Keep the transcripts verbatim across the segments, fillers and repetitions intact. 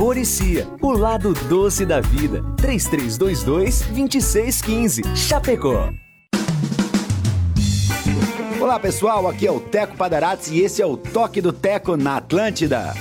Oricia, o lado doce da vida. três três dois dois, dois seis um cinco, Chapecó. Olá pessoal, aqui é o Teco Padarats e esse é o Toque do Teco na Atlântida.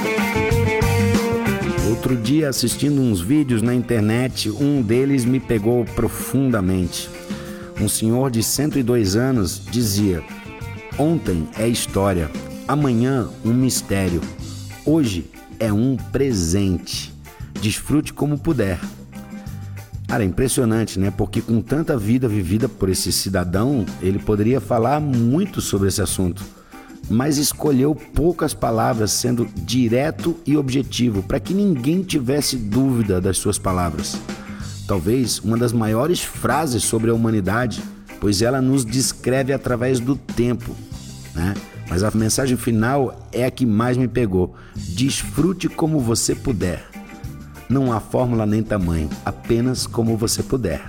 Outro dia, assistindo uns vídeos na internet, um deles me pegou profundamente. Um senhor de cento e dois anos dizia: ontem é história, amanhã um mistério, hoje é um presente. Desfrute como puder. Cara, é impressionante, né? Porque com tanta vida vivida por esse cidadão, ele poderia falar muito sobre esse assunto, mas escolheu poucas palavras, sendo direto e objetivo, para que ninguém tivesse dúvida das suas palavras. Talvez uma das maiores frases sobre a humanidade, pois ela nos descreve através do tempo, né? Mas a mensagem final é a que mais me pegou. Desfrute como você puder. Não há fórmula nem tamanho, apenas como você puder.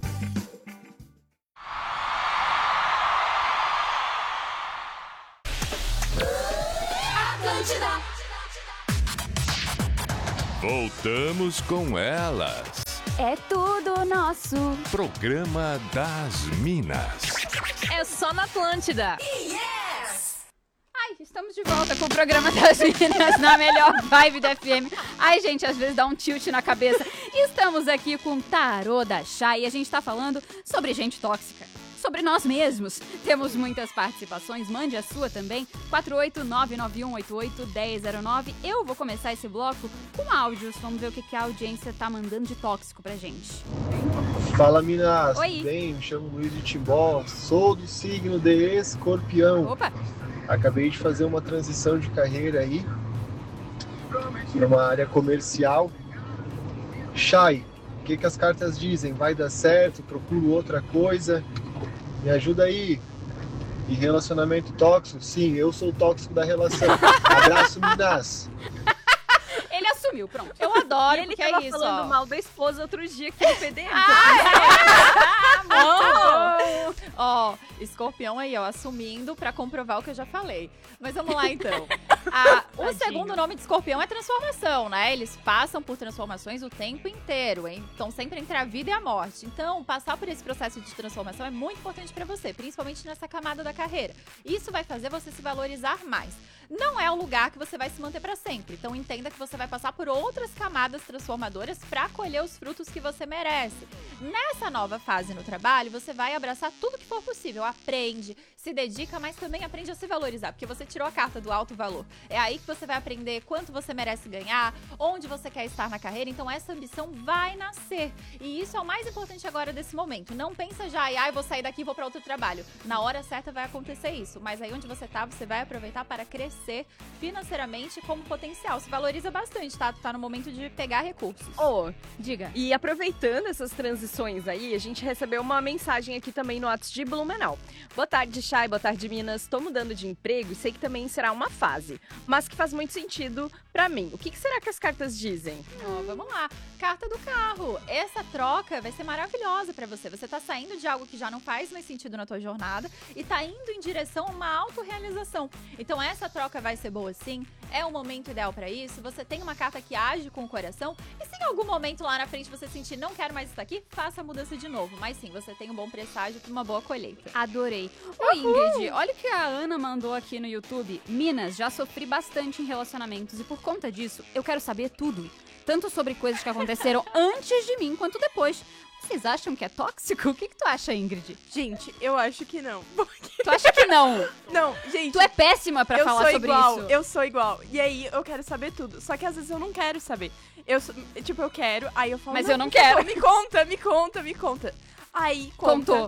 Voltamos com elas. É tudo nosso. Programa das Minas. É só na Atlântida. Yes! Ai, estamos de volta com o programa das Minas na melhor vibe da F M. Ai, gente, às vezes dá um tilt na cabeça. Estamos aqui com o Tarô da Chá e a gente tá falando sobre gente tóxica. Sobre nós mesmos. Temos muitas participações, mande a sua também, quatro oito nove nove um oito oito um zero zero nove. Eu vou começar esse bloco com áudios, vamos ver o que, que a audiência tá mandando de tóxico pra gente. Fala, Minas, Oi. tudo bem? Me chamo Luiz de Timbó, sou do signo de Escorpião. Opa! Acabei de fazer uma transição de carreira aí para uma área comercial. Chay, o que, que as cartas dizem? Vai dar certo? Procuro outra coisa? Me ajuda aí. E relacionamento tóxico? Sim, eu sou o tóxico da relação. Abraço, Minas. Ele assumiu, pronto. Eu adoro, Ele porque tava é isso, falando ó. mal da esposa outro dia aqui no P D M. Ah, Amor! Ó, escorpião aí, ó, assumindo pra comprovar o que eu já falei. Mas vamos lá, então. Ah, o Tadinho. segundo nome de escorpião é transformação, né? Eles passam por transformações o tempo inteiro, hein? Estão sempre entre a vida e a morte. Então, passar por esse processo de transformação é muito importante pra você, principalmente nessa camada da carreira. Isso vai fazer você se valorizar mais. Não é o lugar que você vai se manter pra sempre. Então, entenda que você vai passar por outras camadas transformadoras pra colher os frutos que você merece. Nessa nova fase no trabalho, você vai abraçar tudo que for possível. Aprende, se dedica, mas também aprende a se valorizar, porque você tirou a carta do alto valor. É aí que você vai aprender quanto você merece ganhar, onde você quer estar na carreira. Então, essa ambição vai nascer. E isso é o mais importante agora desse momento. Não pensa já, ai, ah, eu vou sair daqui e vou pra outro trabalho. Na hora certa vai acontecer isso. Mas aí onde você tá, você vai aproveitar para crescer financeiramente como potencial. Se valoriza bastante, tá? Tu tá no momento de pegar recursos. Ô, diga. E aproveitando essas transições aí, a gente recebeu uma mensagem aqui também no WhatsApp de Blumenau. Boa tarde, Chay, boa tarde, Minas. Tô mudando de emprego e sei que também será uma fase, mas que faz muito sentido pra mim. O que, que será que as cartas dizem? Oh, vamos lá. Carta do carro. Essa troca vai ser maravilhosa pra você. Você tá saindo de algo que já não faz mais sentido na tua jornada e tá indo em direção a uma autorrealização. Então essa troca vai ser boa sim. É o momento ideal pra isso. Você tem uma carta que age com o coração. E se em algum momento lá na frente você sentir não quero mais estar aqui, faça a mudança de novo. Mas sim, você tem um bom presságio pra uma boa colheita. Adorei. Oi, Ingrid, olha o que a Ana mandou aqui no YouTube. Minas, já sofri bastante em relacionamentos e por conta disso, eu quero saber tudo. Tanto sobre coisas que aconteceram antes de mim, quanto depois. Vocês acham que é tóxico? O que, que tu acha, Ingrid? Gente, eu acho que não. Tu acha que não? Não, gente. Tu é péssima pra eu falar sou sobre igual, isso. Eu sou igual. E aí, eu quero saber tudo. Só que às vezes eu não quero saber. Eu, sou- tipo, eu quero, aí eu falo... Mas não, eu não por favor, quero. Me conta, me conta, me conta. Aí, conta. Contou.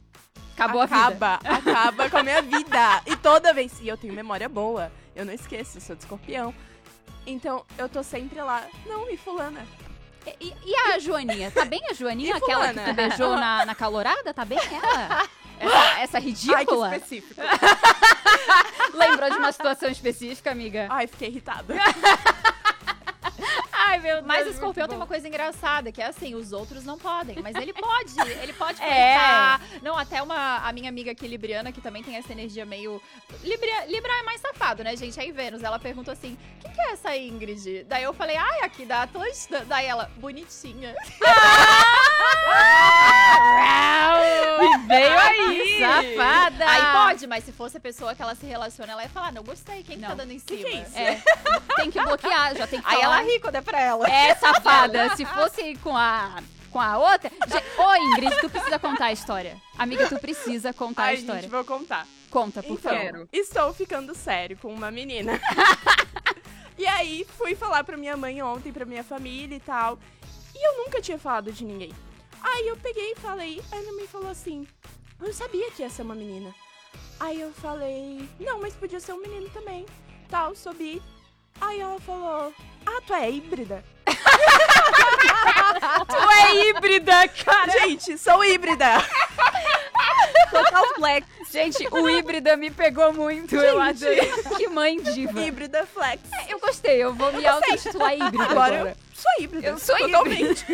Acabou acaba, a vida. Acaba com a minha vida. E toda vez... E eu tenho memória boa. Eu não esqueço, eu sou de escorpião. Então, eu tô sempre lá. Não, e fulana? E, e a Joaninha? Tá bem a Joaninha? E Aquela que fulana? tu beijou na, na calorada? Tá bem ela? Essa, essa Ai, que ridícula? específico. Lembrou de uma situação específica, amiga? Ai, fiquei irritada. Ai, meu Deus. Mas o muito escorpião tem bom. uma coisa engraçada, que é assim, os outros não podem, mas ele pode, ele pode É. flertar. Não, até uma, a minha amiga aqui, Libriana, que também tem essa energia meio... Libra, Libra é mais safado, né, gente? Aí Vênus, ela perguntou assim, quem que é essa Ingrid? Daí eu falei, ai, aqui da Atlântida. Daí ela, bonitinha. E veio aí, safada. Aí pode, mas se fosse a pessoa que ela se relaciona, ela ia falar, não gostei, quem que Não. tá dando em Que cima? que é isso? É, tem que bloquear, já tem que Aí falar. ela ri quando é pra ela. É, safada. Se fosse com a, com a outra... Gente, ô, Ingrid, tu precisa contar a história. Amiga, tu precisa contar a Ai, história. gente, vou contar. Conta, por Então, favor. estou ficando sério com uma menina. E aí, fui falar pra minha mãe ontem, pra minha família e tal. E eu nunca tinha falado de ninguém. Aí eu peguei e falei, aí minha mãe falou assim, eu sabia que ia ser uma menina. Aí eu falei, não, mas podia ser um menino também. Tal, subi. Aí ela falou, ah, tu é híbrida? Tu é híbrida, cara. Gente, sou híbrida. Total flex. Gente, o híbrida me pegou muito, eu adorei. Que mãe diva. Híbrida flex. Eu gostei, eu vou me auto-intitular híbrida Agora agora. eu sou híbrida. Eu sou totalmente.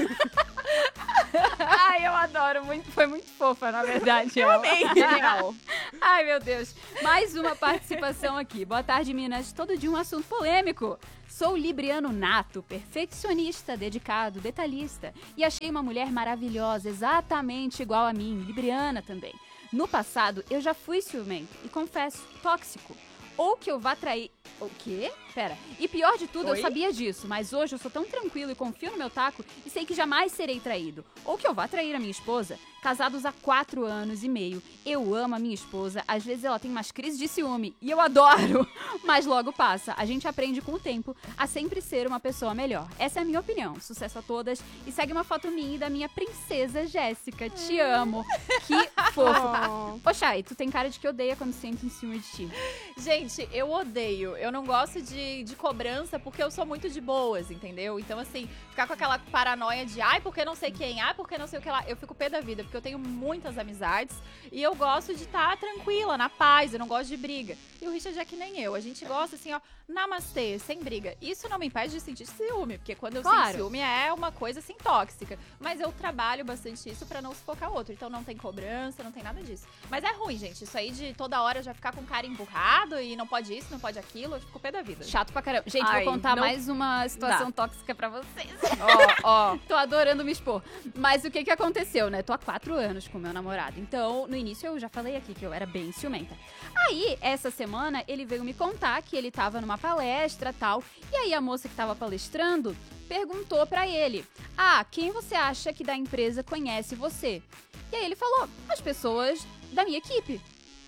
Ai, eu adoro, muito, foi muito fofa, na verdade. Eu ela. amei. Genial. Ai, meu Deus. Mais uma participação aqui. Boa tarde, Minas. Todo dia um assunto polêmico. Sou libriano nato, perfeccionista, dedicado, detalhista. E achei uma mulher maravilhosa, exatamente igual a mim, libriana também. No passado, eu já fui ciumento e, confesso, tóxico. Ou que eu vá trair... O quê? Pera. E pior de tudo, Oi? eu sabia disso, mas hoje eu sou tão tranquilo e confio no meu taco e sei que jamais serei traído. Ou que eu vá trair a minha esposa. Casados há quatro anos e meio. Eu amo a minha esposa. Às vezes ela tem umas crises de ciúme e eu adoro. Mas logo passa. A gente aprende com o tempo a sempre ser uma pessoa melhor. Essa é a minha opinião. Sucesso a todas. E segue uma foto minha e da minha princesa Jéssica. Te amo. Que fofo. Ô, Chay, tu tem cara de que odeia quando sente em ciúme de ti. Gente, eu odeio. Eu não gosto de, de cobrança porque eu sou muito de boas, entendeu? Então, assim, ficar com aquela paranoia de ai, porque não sei quem, ai, porque não sei o que lá. Eu fico pé da vida, porque eu tenho muitas amizades e eu gosto de estar tranquila, na paz, eu não gosto de briga. E o Richard é que nem eu. A gente gosta, assim, ó, namastê, sem briga. Isso não me impede de sentir ciúme, porque quando eu Claro. sinto ciúme é uma coisa, assim, tóxica. Mas eu trabalho bastante isso pra não sufocar o outro. Então não tem cobrança, não tem nada disso. Mas é ruim, gente. Isso aí de toda hora já ficar com o cara emburrado e não pode isso, não pode aquilo, eu fico pé da vida. Chato pra caramba. Gente, Ai, vou contar não mais uma situação dá. tóxica pra vocês. Ó, ó. Tô adorando me expor. Mas o que que aconteceu, né? Tô há quatro anos com meu namorado. Então, no início eu já falei aqui que eu era bem ciumenta. Aí, essa semana, ele veio me contar que ele tava numa palestra e tal. E aí a moça que tava palestrando perguntou pra ele: ah, quem você acha que da empresa conhece você? E aí ele falou: as pessoas da minha equipe.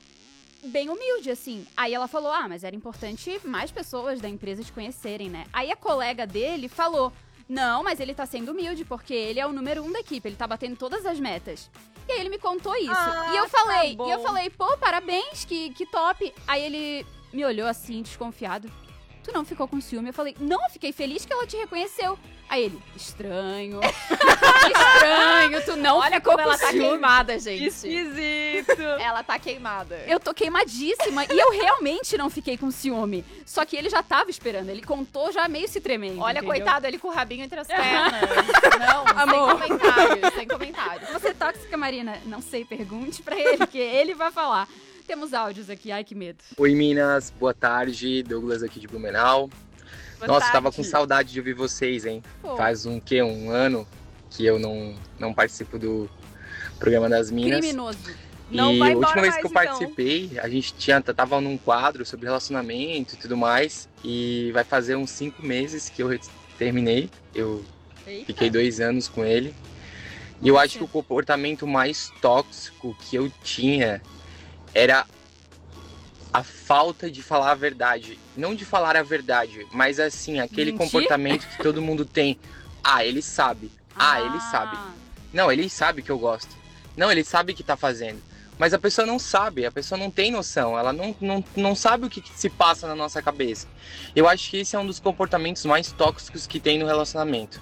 Bem humilde, assim. Aí ela falou, ah, mas era importante mais pessoas da empresa te conhecerem, né? Aí a colega dele falou, não, mas ele tá sendo humilde, porque ele é o número um da equipe, ele tá batendo todas as metas. E aí ele me contou isso. Ah, e eu tá falei, bom. e eu falei, pô, parabéns, que, que top. Aí ele me olhou assim, desconfiado. Tu não ficou com ciúme? Eu falei, não, eu fiquei feliz que ela te reconheceu. Aí ele, estranho. Estranho, tu não Olha ficou como com ela tá ciúme. queimada, gente. Esquisito. Ela tá queimada. Eu tô queimadíssima e eu realmente não fiquei com ciúme. Só que ele já tava esperando, ele contou já meio se tremendo. Olha, entendeu? coitado, ele com o rabinho entre as pernas. Não, Amor. sem comentários, sem comentários. Você é tóxica, Marina? Não sei, pergunte pra ele, que ele vai falar. Temos áudios aqui, ai que medo. Oi Minas, boa tarde, Douglas aqui de Blumenau. Boa Nossa, tarde. tava com saudade de ouvir vocês, hein? Pô, Faz um quê? Um ano que eu não, não participo do programa das Minas. criminoso. Não e vai a última embora vez mais, que eu então. participei, a gente tinha, tava num quadro sobre relacionamento e tudo mais. E vai fazer uns cinco meses que eu re- terminei. Eu Eita. fiquei dois anos com ele. E eu acho que o comportamento mais tóxico que eu tinha era a falta de falar a verdade. Não de falar a verdade, mas assim, aquele Mentir? comportamento que todo mundo tem. Ah, ele sabe. Ah, ele sabe. Não, ele sabe que eu gosto. Não, ele sabe que tá fazendo. Mas a pessoa não sabe, a pessoa não tem noção, ela não, não, não sabe o que, que se passa na nossa cabeça. Eu acho que esse é um dos comportamentos mais tóxicos que tem no relacionamento.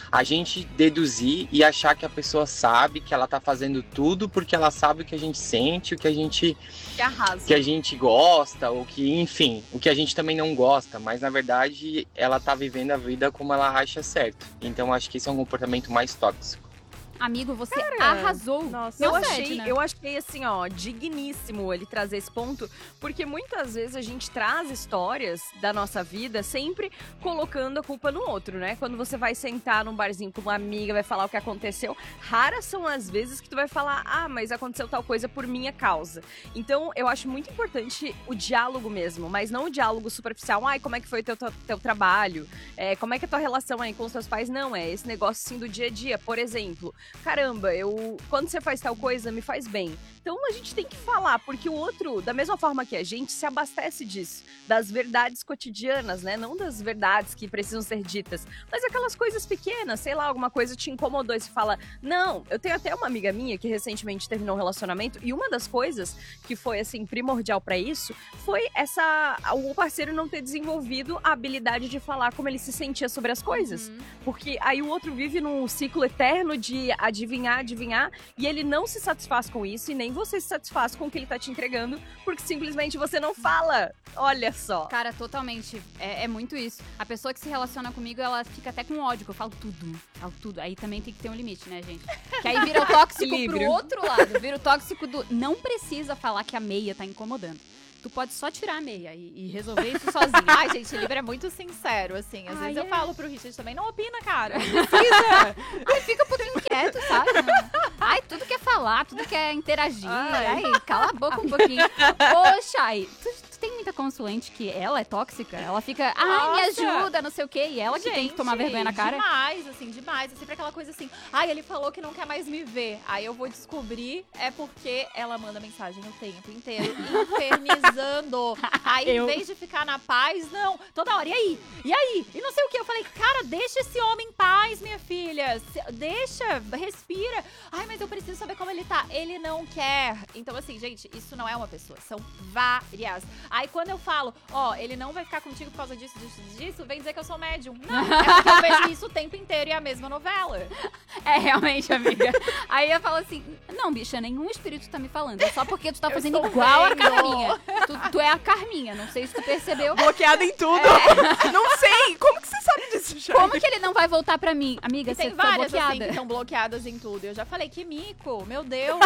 a gente deduzir e achar que a pessoa sabe que ela tá fazendo tudo porque ela sabe o que a gente sente, o que a gente, Que arrasa. que a gente gosta, ou que, enfim, o que a gente também não gosta, mas na verdade ela tá vivendo a vida como ela acha certo. Então acho que esse é um comportamento mais tóxico. Amigo, você Cara, arrasou. Nossa, Eu Não achei, cede, né? eu achei assim, ó, digníssimo ele trazer esse ponto, porque muitas vezes a gente traz histórias da nossa vida sempre colocando a culpa no outro, né? Quando você vai sentar num barzinho com uma amiga, vai falar o que aconteceu, raras são as vezes que tu vai falar, ah, mas aconteceu tal coisa por minha causa. Então, eu acho muito importante o diálogo mesmo, mas não o diálogo superficial, ai, como é que foi o teu, teu, teu trabalho, é, como é que é a tua relação aí com os seus pais, não, é esse negócio assim do dia a dia, por exemplo, caramba, eu quando você faz tal coisa, me faz bem. Então a gente tem que falar, porque o outro, da mesma forma que a gente, se abastece disso, das verdades cotidianas, né? Não das verdades que precisam ser ditas, mas aquelas coisas pequenas, sei lá, alguma coisa te incomodou e você fala, não, eu tenho até uma amiga minha que recentemente terminou um relacionamento e uma das coisas que foi, assim, primordial pra isso, foi essa, o parceiro não ter desenvolvido a habilidade de falar como ele se sentia sobre as coisas. Uhum. Porque aí o outro vive num ciclo eterno de adivinhar, adivinhar, e ele não se satisfaz com isso, e nem você se satisfaz com o que ele tá te entregando, porque simplesmente você não fala. Olha só. Cara, totalmente. É, é muito isso. A pessoa que se relaciona comigo, ela fica até com ódio, que eu falo tudo. Falo tudo. Aí também tem que ter um limite, né, gente? Que aí vira o tóxico pro Equilíbrio. outro lado. Vira o tóxico do... Não precisa falar que a meia tá incomodando. Tu pode só tirar a meia e, e resolver isso sozinho. Ai, gente, o Libra é muito sincero, assim. Às Ai, vezes eu é. falo pro Richard também, não opina, cara. Não precisa. Ai, fica um pouquinho quieto, sabe? Ai, tudo quer falar, tudo quer interagir. Ai, cala a boca um pouquinho. Ô, Chay, tu, tu tem muita consulente que ela é tóxica? Ela fica, ai, me Nossa. ajuda, não sei o quê. E ela que tem que tomar Gente, vergonha na cara. Demais, assim, demais. É sempre aquela coisa assim, ai, ele falou que não quer mais me ver. Aí eu vou descobrir, é porque ela manda mensagem o tempo inteiro, infernizando. Aí, Eu- em vez de ficar na paz, não, toda hora, e aí? E aí? E não sei o que. Eu falei, cara, deixa esse homem em paz, minha filha. Se- Deixa, respira. Ai, mas eu preciso saber como ele tá. Ele não quer. Então, assim, gente, isso não é uma pessoa, são várias. Aí, quando eu falo, ó, ele não vai ficar contigo por causa disso, disso, disso, vem dizer que eu sou médium. Não, é porque eu vejo isso o tempo inteiro e é a mesma novela. É, realmente, amiga. Aí eu falo assim, não, bicha, nenhum espírito tá me falando. É só porque tu tá Eu fazendo estou igual a vendo. Carminha. Tu, tu é a Carminha, não sei se tu percebeu. Bloqueada em tudo. Não sei. Como que você sabe disso, Chay? Como que ele não vai voltar pra mim? Amiga, E você tem foi várias, assim, bloqueada. que estão bloqueadas em tudo. Eu já falei, que mico, meu Deus.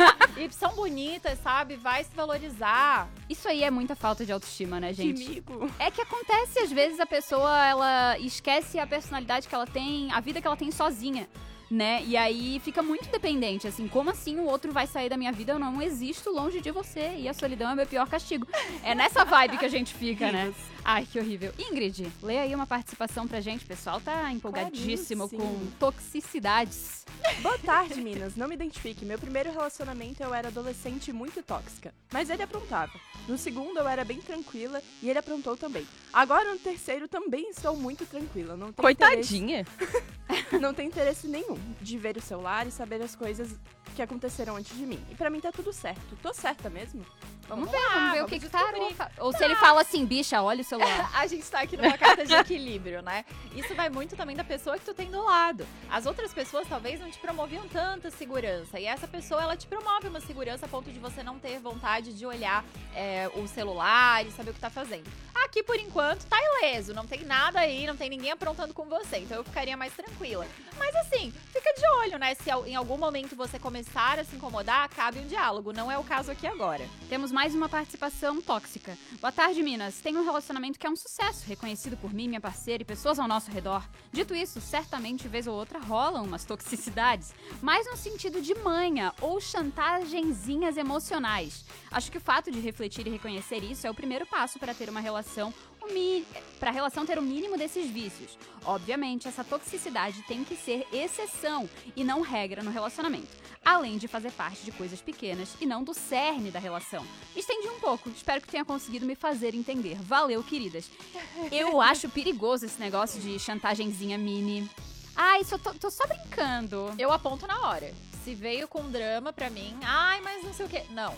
E são bonitas, sabe? Vai se valorizar. Isso aí é muita falta de autoestima, né, gente? Comigo. É É que acontece, às vezes, a pessoa, ela esquece a personalidade que ela tem, a vida que ela tem sozinha, né? E aí fica muito dependente, assim, como assim o outro vai sair da minha vida? Eu não existo longe de você, e a solidão é meu pior castigo. É nessa vibe que a gente fica, né? Ai, que horrível. Ingrid, lê aí uma participação pra gente, o pessoal tá empolgadíssimo sim. com toxicidades. Boa tarde, Minas. Não me identifique. Meu primeiro relacionamento eu era adolescente e muito tóxica. Mas ele aprontava. No segundo eu era bem tranquila e ele aprontou também. Agora no terceiro também estou muito tranquila. Não tenho Coitadinha. interesse- não tenho interesse nenhum de ver o celular e saber as coisas que aconteceram antes de mim. E pra mim tá tudo certo. Tô certa mesmo? Vamos, Vamos ver, lá, vamos ver o vamos que que descobrir. tá. Ou se ele fala assim, bicha, olha o celular. A gente tá aqui numa carta de equilíbrio, né? Isso vai muito também da pessoa que tu tem do lado. As outras pessoas talvez não te promoviam tanta segurança. E essa pessoa, ela te promove uma segurança a ponto de você não ter vontade de olhar é, o celular e saber o que tá fazendo. Aqui, por enquanto, tá ileso. Não tem nada aí, não tem ninguém aprontando com você. Então eu ficaria mais tranquila. Mas assim, fica de olho, né? Se em algum momento você começar a se incomodar, cabe um diálogo. Não é o caso aqui agora. Temos mais uma participação tóxica. Boa tarde, Minas. Tenho um relacionamento que é um sucesso, reconhecido por mim, minha parceira e pessoas ao nosso redor. Dito isso, certamente, vez ou outra, rolam umas toxicidades, mas no sentido de manha ou chantagenzinhas emocionais. Acho que o fato de refletir e reconhecer isso é o primeiro passo para ter uma relação, para a relação ter o mínimo desses vícios. Obviamente, essa toxicidade tem que ser exceção e não regra no relacionamento, além de fazer parte de coisas pequenas e não do cerne da relação. Estendi um pouco, espero que tenha conseguido me fazer entender. Valeu, queridas. Eu acho perigoso esse negócio de chantagenzinha mini. Ai, só tô, tô só brincando. Eu aponto na hora. Se veio com drama pra mim, ai, mas não sei o quê. Não.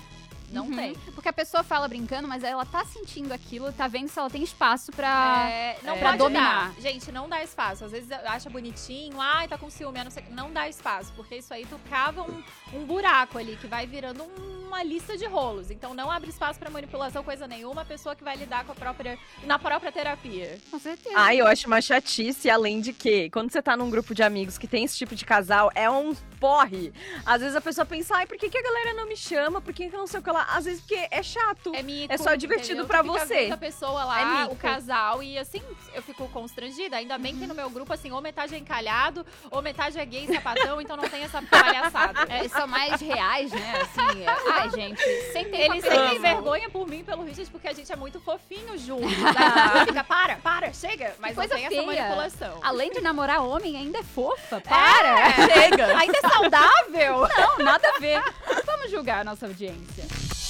Não Uhum. tem. Porque a pessoa fala brincando, mas ela tá sentindo aquilo, tá vendo se ela tem espaço pra, É, não pra pode dominar. dar. Gente, não dá espaço. Às vezes acha bonitinho, ai, tá com ciúme, não sei. Não dá espaço, porque isso aí tu cava um, um buraco ali, que vai virando uma lista de rolos. Então não abre espaço pra manipulação, coisa nenhuma. A pessoa que vai lidar com a própria, na própria terapia. Com certeza. Ai, eu acho uma chatice, além de que, quando você tá num grupo de amigos que tem esse tipo de casal, é um porre. Às vezes a pessoa pensa, ai, por que, que a galera não me chama? Por que, que eu não sei o que lá? Às vezes porque é chato. É mico, É só divertido entendeu? pra Tu fica você. vendo a pessoa lá, É mico. o casal, e assim, eu fico constrangida. Ainda bem que no meu grupo, assim, ou metade é encalhado, ou metade é gay, sapatão, então não tem essa palhaçada. É, são mais reais, né? Assim, é- ai, gente, sentem Eles papel. sentem vergonha por mim, pelo Richard, porque a gente é muito fofinho juntos. Né? Fica, para, para, chega. Mas Coisa não tem feia. essa manipulação. Além de namorar homem, ainda é fofa. Para! Chega. Ainda é saudável. Não, nada a ver. Vamos julgar a nossa audiência.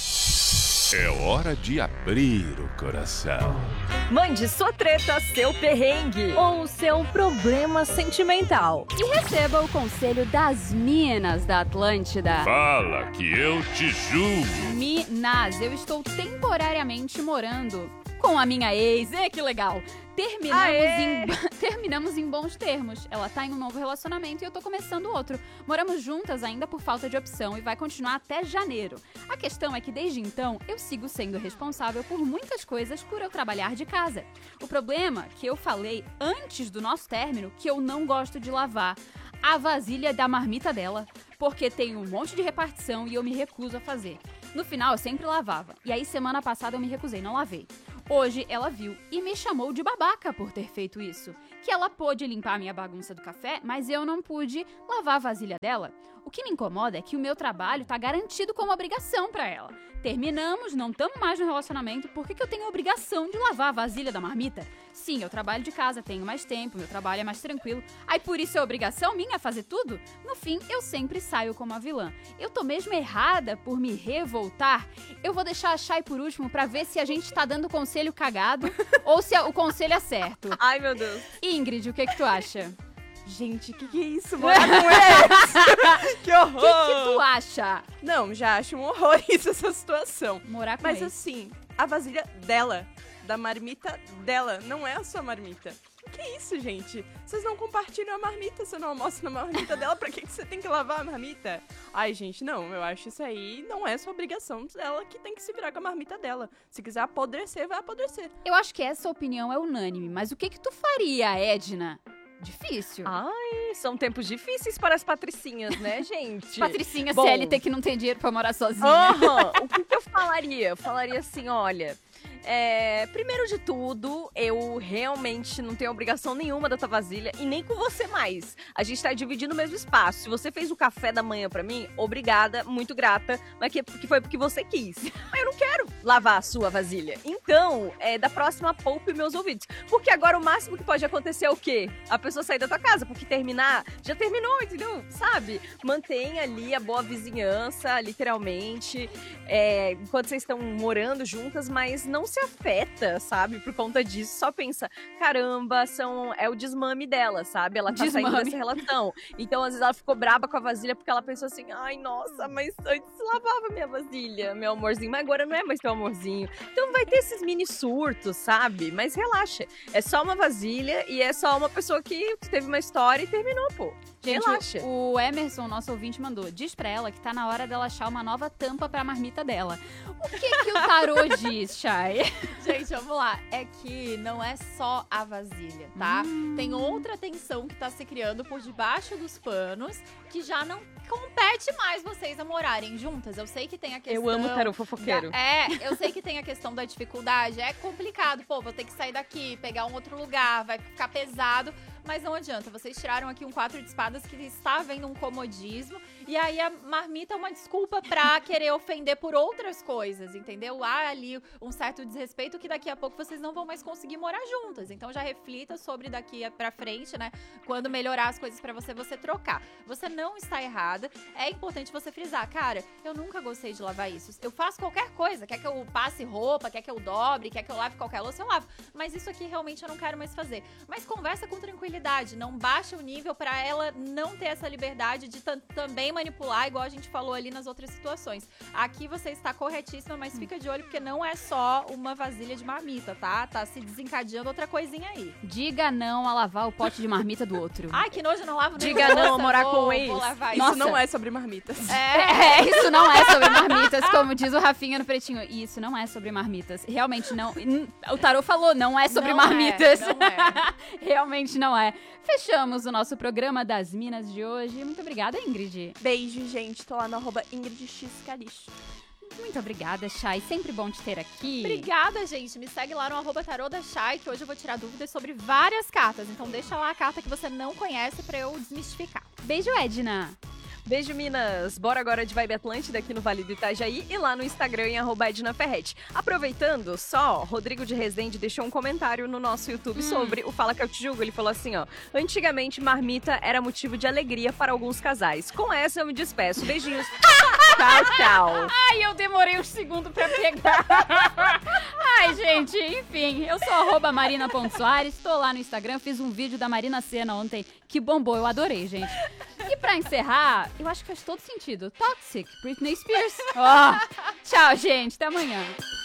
É hora de abrir o coração. Mande sua treta, seu perrengue ou seu problema sentimental. E receba o conselho das Minas da Atlântida. Fala que eu te julgo. Minas, eu estou temporariamente morando com a minha ex. É, que legal. Terminamos Aê! em, terminamos em bons termos. Ela tá em um novo relacionamento e eu tô começando outro. Moramos juntas ainda por falta de opção e vai continuar até janeiro. A questão é que desde então eu sigo sendo responsável por muitas coisas por eu trabalhar de casa. O problema que eu falei antes do nosso término que eu não gosto de lavar a vasilha da marmita dela, porque tem um monte de repartição e eu me recuso a fazer. No final eu sempre lavava. E aí semana passada eu me recusei, não lavei. Hoje ela viu e me chamou de babaca por ter feito isso. Que ela pôde limpar a minha bagunça do café, mas eu não pude lavar a vasilha dela. O que me incomoda é que o meu trabalho tá garantido como obrigação pra ela. Terminamos, não estamos mais no relacionamento, por que, que eu tenho a obrigação de lavar a vasilha da marmita? Sim, eu trabalho de casa, tenho mais tempo, meu trabalho é mais tranquilo. Aí por isso é obrigação minha fazer tudo? No fim, eu sempre saio como a vilã. Eu tô mesmo errada por me revoltar? Eu vou deixar a Chay por último pra ver se a gente tá dando conselho cagado ou se o conselho é certo. Ai, meu Deus. Ingrid, o que que tu acha? Gente, que que é isso? Morar com ex? Que O horror! que que tu acha? Não, já acho um horror isso, essa situação. Morar com Mas ex. assim, a vasilha dela, da marmita dela, não é a sua marmita. Que isso, gente? Vocês não compartilham a marmita, você não almoça na marmita dela, pra que que você tem que lavar a marmita? Ai, gente, não, eu acho isso aí não é sua obrigação, ela que tem que se virar com a marmita dela. Se quiser apodrecer, vai apodrecer. Eu acho que essa opinião é unânime, mas o que que tu faria, Edna? Difícil. Ai, são tempos difíceis para as patricinhas, né, gente? Patricinha Bom. C L T que não tem dinheiro pra morar sozinha. Aham. O que, que eu falaria? Eu falaria assim, olha... É, primeiro de tudo, eu realmente não tenho obrigação nenhuma da tua vasilha e nem com você mais. A gente tá dividindo o mesmo espaço. Se você fez o café da manhã pra mim, obrigada, muito grata, mas que, que foi porque você quis. Mas eu não quero lavar a sua vasilha. Então, é, da próxima, poupe meus ouvidos. Porque agora o máximo que pode acontecer é o quê? A pessoa sair da tua casa, porque terminar, já terminou, entendeu? Sabe? Mantenha ali a boa vizinhança, literalmente, é, enquanto vocês estão morando juntas, mas não se afeta, sabe? Por conta disso, só pensa, caramba, são, é o desmame dela, sabe? Ela tá Desmame. saindo dessa relação. Então, às vezes, ela ficou braba com a vasilha porque ela pensou assim, ai, nossa, mas antes lavava minha vasilha, meu amorzinho, mas agora não é mais teu amorzinho. Então vai ter esses mini surtos, sabe? Mas relaxa, é só uma vasilha e é só uma pessoa que teve uma história e terminou, pô. Gente, Relaxa. o o Emerson, nosso ouvinte, mandou. Diz pra ela que tá na hora dela achar uma nova tampa pra marmita dela. O que que o tarô diz, Chay? Gente, vamos lá. É que não é só a vasilha, tá? Hum. Tem outra tensão que tá se criando por debaixo dos panos que já não compete mais vocês a morarem juntas. Eu sei que tem a questão... Eu amo tarô fofoqueiro. da- É, eu sei que tem a questão da dificuldade. É complicado. Pô, vou ter que sair daqui, pegar um outro lugar, vai ficar pesado. Mas não adianta. Vocês tiraram aqui um quatro de espadas que está havendo um comodismo. E aí a marmita é uma desculpa pra querer ofender por outras coisas, entendeu? Há ali um certo desrespeito que daqui a pouco vocês não vão mais conseguir morar juntas. Então já reflita sobre daqui pra frente, né? Quando melhorar as coisas pra você, você trocar. Você não está errada. É importante você frisar, cara, eu nunca gostei de lavar isso. Eu faço qualquer coisa. Quer que eu passe roupa, quer que eu dobre, quer que eu lave qualquer louça, eu lavo. Mas isso aqui realmente eu não quero mais fazer. Mas conversa com tranquilidade. responsabilidade. Não baixa o nível pra ela não ter essa liberdade de tam- também manipular, igual a gente falou ali nas outras situações. Aqui você está corretíssima, mas fica de olho porque não é só uma vasilha de marmita, tá? Tá se desencadeando outra coisinha aí. Diga não a lavar o pote de marmita do outro. Ai, que nojo, não lavo nem Diga não a louça, morar vou- com o vou ex. lavar Isso isso. não é sobre marmitas. É, isso não é sobre marmitas, como diz o Rafinha no Pretinho. Isso não é sobre marmitas. Realmente não. O Tarô falou, não é sobre Não marmitas. é, não é. Realmente não é. Fechamos o nosso programa das Minas de hoje. Muito obrigada, Ingrid. Beijo, gente. Tô lá no arroba Ingrid X Calixto. Muito obrigada, Chay. Sempre bom te ter aqui. Obrigada, gente. Me segue lá no arroba tarô da Chay, que hoje eu vou tirar dúvidas sobre várias cartas. Então deixa lá a carta que você não conhece pra eu desmistificar. Beijo, Edna. Beijo, Minas! Bora agora de Vibe Atlântida aqui no Vale do Itajaí e lá no Instagram em arroba Edna Ferretti. Aproveitando, só, Rodrigo de Resende deixou um comentário no nosso YouTube Hum. sobre o Fala Que Eu Te Julgo. Ele falou assim, ó, antigamente marmita era motivo de alegria para alguns casais. Com essa eu me despeço. Beijinhos. Tchau, tchau. Ai, eu demorei um segundo pra pegar. Ai, gente, enfim, eu sou arroba marina.soares, tô lá no Instagram, fiz um vídeo da Marina Sena ontem que bombou, eu adorei, gente. E pra encerrar, eu acho que faz todo sentido. Toxic, Britney Spears. Ó, tchau, gente, até amanhã.